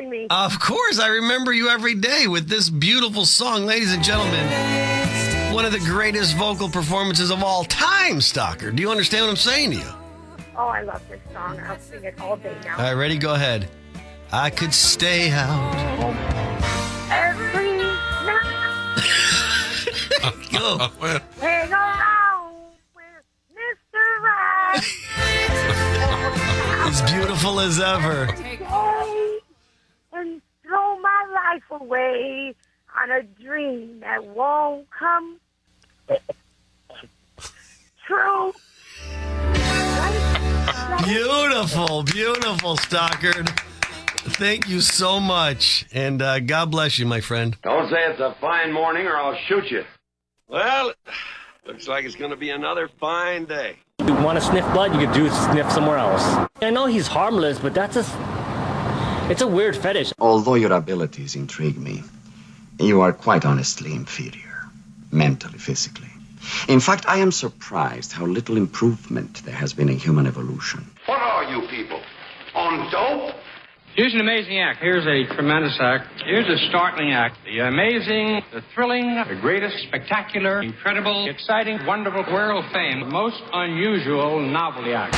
calling me. Of course, I remember you every day with this beautiful song. Ladies and gentlemen, one of the greatest vocal performances of all time, Stalker. Do you understand what I'm saying to you? Oh, I love this song. I'll sing it all day now. All right, ready? Go ahead. I could stay out. Every night. Go. Hang around with Mr. Right. As beautiful as ever. Stay and throw my life away on a dream that won't come true. Beautiful, beautiful, Stockard. Thank you so much. And God bless you, my friend. Don't say it's a fine morning or I'll shoot you. Well, looks like it's going to be another fine day. You want to sniff blood, you could do sniff somewhere else. I know he's harmless, but it's a weird fetish. Although your abilities intrigue me, you are quite honestly inferior, mentally, physically. In fact, I am surprised how little improvement there has been in human evolution. What are you people? On dope? Here's an amazing act. Here's a tremendous act. Here's a startling act. The amazing, the thrilling, the greatest, spectacular, incredible, exciting, wonderful, world fame, most unusual novelty act.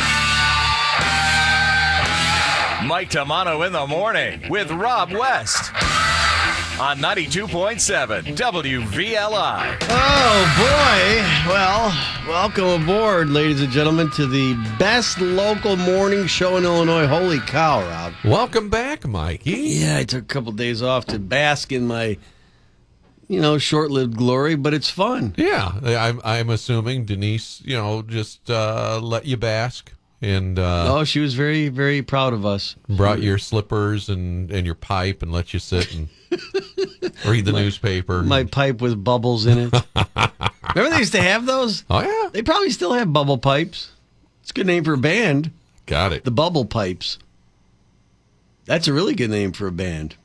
Mike Tamano in the morning with Rob West on 92.7 WVLI. Oh, boy. Well, welcome aboard, ladies and gentlemen, to the best local morning show in Illinois. Holy cow, Rob. Welcome back, Mikey. Yeah, I took a couple days off to bask in my, short-lived glory, but it's fun. Yeah, I'm assuming Denise, just let you bask. And she was very, very proud of us. Brought your slippers and your pipe and let you sit and read the newspaper. My pipe with bubbles in it. Remember they used to have those? Oh, yeah. They probably still have bubble pipes. It's a good name for a band. Got it. The Bubble Pipes. That's a really good name for a band.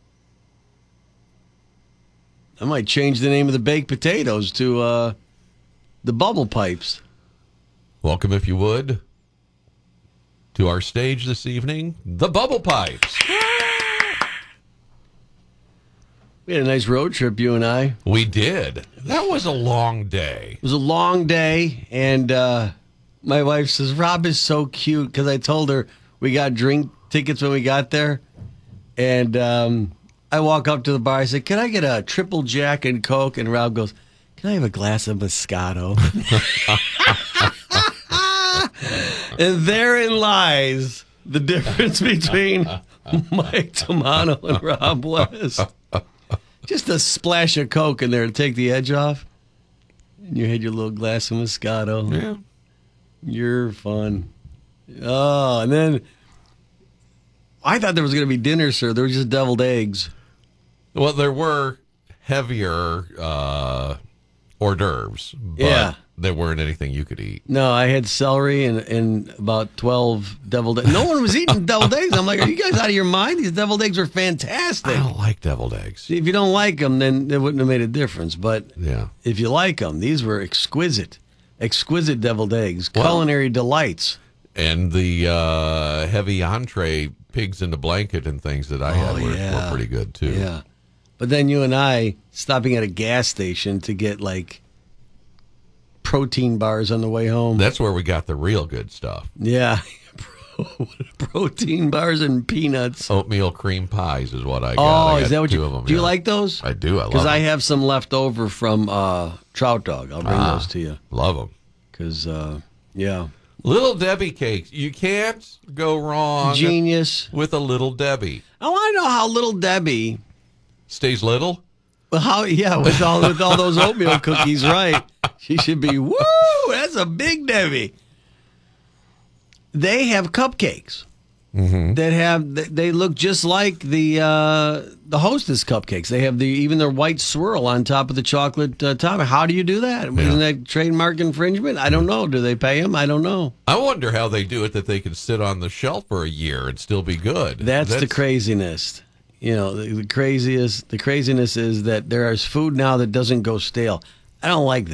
I might change the name of the baked potatoes to the Bubble Pipes. Welcome, if you would, to our stage this evening, the Bubble Pipes. We had a nice road trip, you and I. We did. That was a long day. It was a long day, and my wife says, Rob is so cute, because I told her we got drink tickets when we got there, and I walk up to the bar, I said, can I get a triple Jack and Coke? And Rob goes, can I have a glass of Moscato? And therein lies the difference between Mike Tamano and Rob West. Just a splash of Coke in there to take the edge off. And you had your little glass of Moscato. Yeah. You're fun. Oh, and then I thought there was going to be dinner, sir. There were just deviled eggs. Well, there were heavier hors d'oeuvres, but Yeah. there weren't anything you could eat. No, I had celery and about 12 deviled eggs. No one was eating deviled eggs. I'm like, are you guys out of your mind? These deviled eggs are fantastic. I don't like deviled eggs. See, if you don't like them, then it wouldn't have made a difference. But Yeah. if you like them, these were exquisite deviled eggs, Well- culinary delights. And the heavy entree pigs in the blanket and things that I had were pretty good, too. Yeah. But then you and I stopping at a gas station to get, like, protein bars on the way home. That's where we got the real good stuff. Yeah. Protein bars and peanuts. Oatmeal cream pies is what I got. Oh, I got is that what two you of them, do? You yeah. like those? I do. I love Because them. I have some left over from Trout Dog. I'll bring those to you. Love them. Because, yeah. Little Debbie cakes. You can't go wrong Genius. with a Little Debbie. I want to know how Little Debbie, Stays little? well, with all those oatmeal cookies, right? She should be, woo, that's a big Debbie. They have cupcakes that they look just like the Hostess cupcakes. They have even their white swirl on top of the chocolate topping. How do you do that? Isn't that trademark infringement? I don't know. Do they pay them? I don't know. I wonder how they do it that they can sit on the shelf for a year and still be good. That's the craziness. The craziness is that there is food now that doesn't go stale. I don't like that.